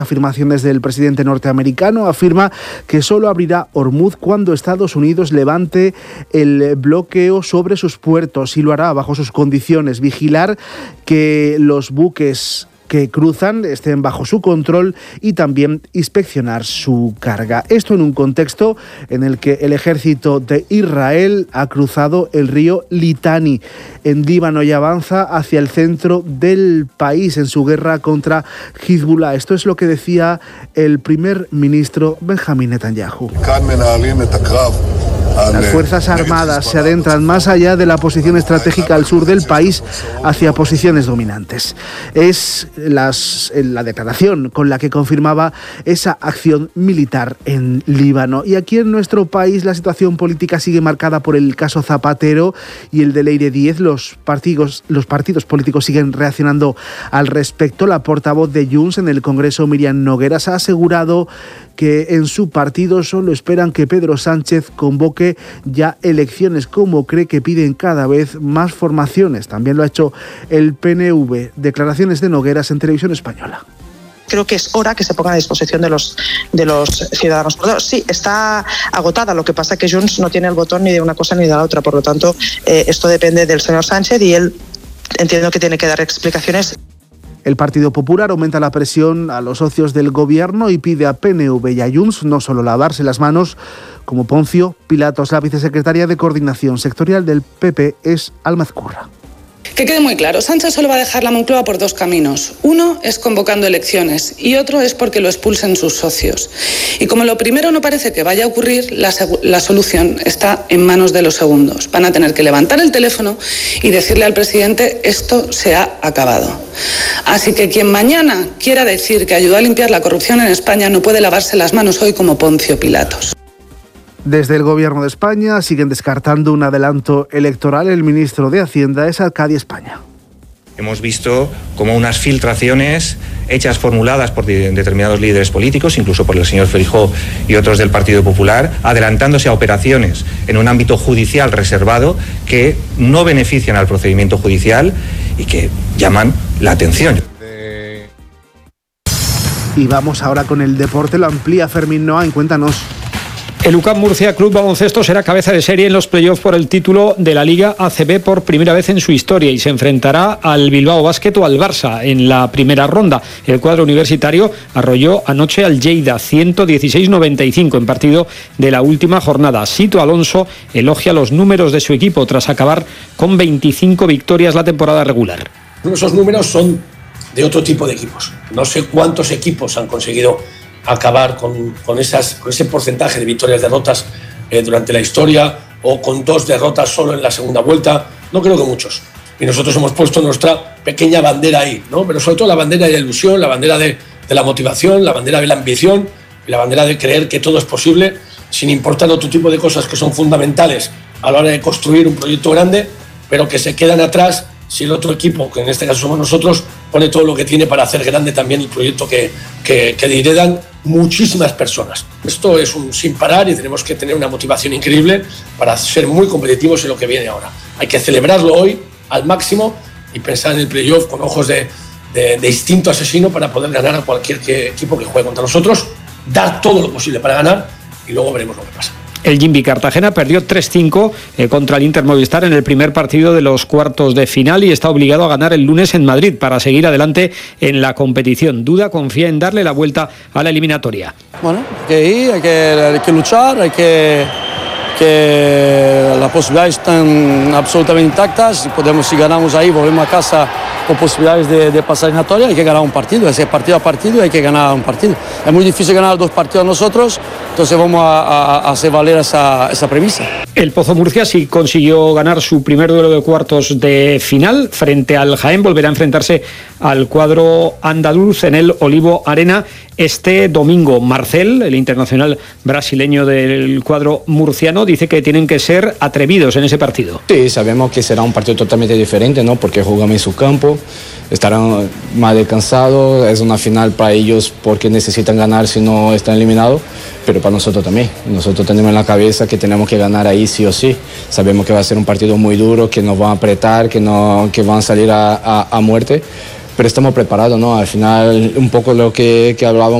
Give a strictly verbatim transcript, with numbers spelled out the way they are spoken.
Afirmaciones del presidente norteamericano. Afirma que solo abrirá Hormuz cuando Estados Unidos levante el bloqueo sobre sus puertos y lo hará bajo sus condiciones. Vigilar que los buques que cruzan estén bajo su control y también inspeccionar su carga. Esto en un contexto en el que el ejército de Israel ha cruzado el río Litani en Líbano y avanza hacia el centro del país en su guerra contra Hezbollah. Esto es lo que decía el primer ministro Benjamín Netanyahu. Las Fuerzas Armadas se adentran más allá de la posición estratégica al sur del país hacia posiciones dominantes. Es las, la declaración con la que confirmaba esa acción militar en Líbano. Y aquí en nuestro país la situación política sigue marcada por el caso Zapatero y el de Leire Díez. Los partidos, los partidos políticos siguen reaccionando al respecto. La portavoz de Junts en el Congreso, Míriam Nogueras, ha asegurado que en su partido solo esperan que Pedro Sánchez convoque ya elecciones, como cree que piden cada vez más formaciones. También lo ha hecho el P N V. Declaraciones de Nogueras en Televisión Española. Creo que es hora que se ponga a disposición de los, de los ciudadanos. Sí, está agotada, lo que pasa es que Junts no tiene el botón ni de una cosa ni de la otra, por lo tanto, eh, esto depende del señor Sánchez y él entiendo que tiene que dar explicaciones. El Partido Popular aumenta la presión a los socios del gobierno y pide a P N V y a Junts no solo lavarse las manos, como Poncio Pilatos. La vicesecretaria de Coordinación Sectorial del P P es Alma Ezcurra. Que quede muy claro, Sánchez solo va a dejar la Moncloa por dos caminos. Uno es convocando elecciones y otro es porque lo expulsen sus socios. Y como lo primero no parece que vaya a ocurrir, la, la solución está en manos de los segundos. Van a tener que levantar el teléfono y decirle al presidente: esto se ha acabado. Así que quien mañana quiera decir que ayudó a limpiar la corrupción en España no puede lavarse las manos hoy como Poncio Pilatos. Desde el Gobierno de España siguen descartando un adelanto electoral. El ministro de Hacienda es Arcadi España. Hemos visto como unas filtraciones hechas, formuladas por determinados líderes políticos, incluso por el señor Feijóo y otros del Partido Popular, adelantándose a operaciones en un ámbito judicial reservado que no benefician al procedimiento judicial y que llaman la atención. Y vamos ahora con el deporte. Lo amplía Fermín Noain. Cuéntanos. El U C A M Murcia Club Baloncesto será cabeza de serie en los playoffs por el título de la Liga A C B por primera vez en su historia y se enfrentará al Bilbao Basket o al Barça en la primera ronda. El cuadro universitario arrolló anoche al Lleida ciento dieciséis a noventa y cinco en partido de la última jornada. Sito Alonso elogia los números de su equipo tras acabar con veinticinco victorias la temporada regular. Esos números son de otro tipo de equipos. No sé cuántos equipos han conseguido acabar con, con, esas, con ese porcentaje de victorias derrotas eh, durante la historia o con dos derrotas solo en la segunda vuelta. No creo que muchos. Y nosotros hemos puesto nuestra pequeña bandera ahí, ¿no? Pero sobre todo la bandera de la ilusión, la bandera de, de la motivación, la bandera de la ambición y la bandera de creer que todo es posible sin importar otro tipo de cosas que son fundamentales a la hora de construir un proyecto grande, pero que se quedan atrás si el otro equipo, que en este caso somos nosotros, pone todo lo que tiene para hacer grande también el proyecto que, que, que heredan muchísimas personas. Esto es un sin parar y tenemos que tener una motivación increíble para ser muy competitivos en lo que viene ahora. Hay que celebrarlo hoy al máximo y pensar en el playoff con ojos de, de, de instinto asesino para poder ganar a cualquier que, equipo que juegue contra nosotros, dar todo lo posible para ganar y luego veremos lo que pasa. El Jimby Cartagena perdió tres cinco eh, contra el Inter Movistar en el primer partido de los cuartos de final y está obligado a ganar el lunes en Madrid para seguir adelante en la competición. Duda confía en darle la vuelta a la eliminatoria. Bueno, hay que ir, hay que, hay que luchar, hay que, que las posibilidades están absolutamente intactas. Podemos, si ganamos ahí, volvemos a casa con posibilidades de, de pasar eliminatoria. Hay que ganar un partido, ese partido a partido hay que ganar un partido. Es muy difícil ganar dos partidos nosotros, entonces vamos a, a, a hacer valer esa, esa premisa. El Pozo Murcia sí consiguió ganar su primer duelo de cuartos de final frente al Jaén. Volverá a enfrentarse al cuadro andaluz en el Olivo Arena este domingo. Marcel, el internacional brasileño del cuadro murciano, dice que tienen que ser atrevidos en ese partido. Sí, sabemos que será un partido totalmente diferente, ¿no? Porque jugamos en su campo, estarán más descansados, es una final para ellos porque necesitan ganar si no están eliminados, pero para nosotros también. Nosotros tenemos en la cabeza que tenemos que ganar ahí sí o sí. Sabemos que va a ser un partido muy duro, que nos van a apretar, que, no, que van a salir a, a, a muerte, pero estamos preparados, ¿no? Al final, un poco lo que, que hablábamos